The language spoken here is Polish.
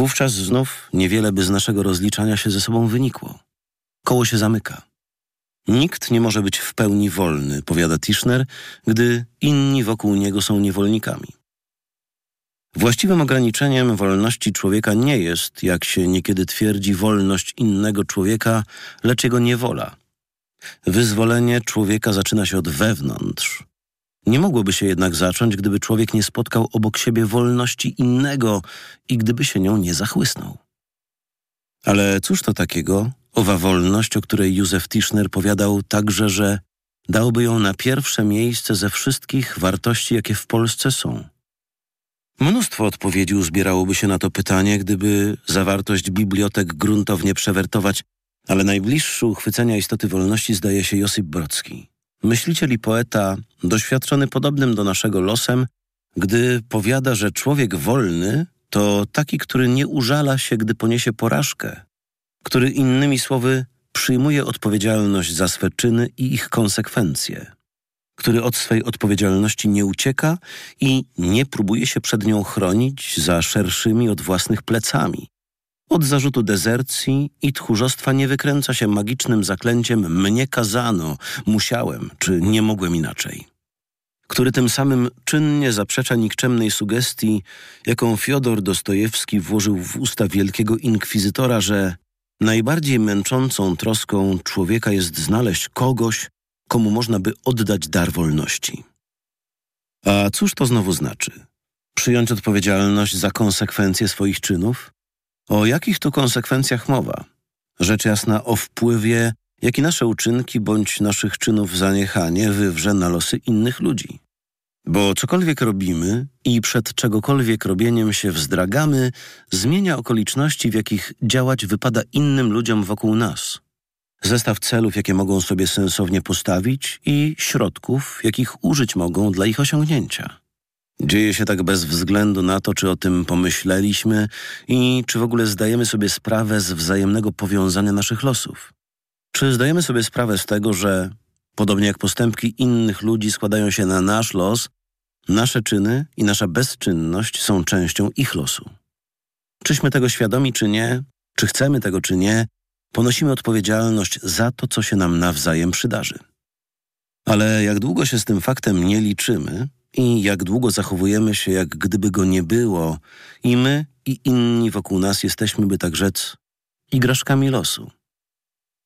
Wówczas znów niewiele by z naszego rozliczania się ze sobą wynikło. Koło się zamyka. Nikt nie może być w pełni wolny, powiada Tischner, gdy inni wokół niego są niewolnikami. Właściwym ograniczeniem wolności człowieka nie jest, jak się niekiedy twierdzi, wolność innego człowieka, lecz jego niewola. Wyzwolenie człowieka zaczyna się od wewnątrz. Nie mogłoby się jednak zacząć, gdyby człowiek nie spotkał obok siebie wolności innego i gdyby się nią nie zachłysnął. Ale cóż to takiego, owa wolność, o której Józef Tischner powiadał także, że dałby ją na pierwsze miejsce ze wszystkich wartości, jakie w Polsce są? Mnóstwo odpowiedzi uzbierałoby się na to pytanie, gdyby zawartość bibliotek gruntownie przewertować, ale najbliższy uchwycenia istoty wolności zdaje się Josip Brodski. Myśliciel i poeta, doświadczony podobnym do naszego losem, gdy powiada, że człowiek wolny to taki, który nie użala się, gdy poniesie porażkę, który innymi słowy przyjmuje odpowiedzialność za swe czyny i ich konsekwencje, który od swej odpowiedzialności nie ucieka i nie próbuje się przed nią chronić za szerszymi od własnych plecami. Od zarzutu dezercji i tchórzostwa nie wykręca się magicznym zaklęciem „mnie kazano, musiałem” czy „nie mogłem inaczej”, który tym samym czynnie zaprzecza nikczemnej sugestii, jaką Fiodor Dostojewski włożył w usta wielkiego inkwizytora, że najbardziej męczącą troską człowieka jest znaleźć kogoś, komu można by oddać dar wolności. A cóż to znowu znaczy? Przyjąć odpowiedzialność za konsekwencje swoich czynów? O jakich tu konsekwencjach mowa? Rzecz jasna o wpływie, jaki nasze uczynki bądź naszych czynów zaniechanie wywrze na losy innych ludzi. Bo cokolwiek robimy i przed czegokolwiek robieniem się wzdragamy, zmienia okoliczności, w jakich działać wypada innym ludziom wokół nas. Zestaw celów, jakie mogą sobie sensownie postawić i środków, jakich użyć mogą dla ich osiągnięcia. Dzieje się tak bez względu na to, czy o tym pomyśleliśmy i czy w ogóle zdajemy sobie sprawę z wzajemnego powiązania naszych losów. Czy zdajemy sobie sprawę z tego, że podobnie jak postępki innych ludzi składają się na nasz los, nasze czyny i nasza bezczynność są częścią ich losu. Czyśmy tego świadomi, czy nie, czy chcemy tego, czy nie, ponosimy odpowiedzialność za to, co się nam nawzajem przydarzy. Ale jak długo się z tym faktem nie liczymy i jak długo zachowujemy się, jak gdyby go nie było, i my, i inni wokół nas jesteśmy, by tak rzec, igraszkami losu.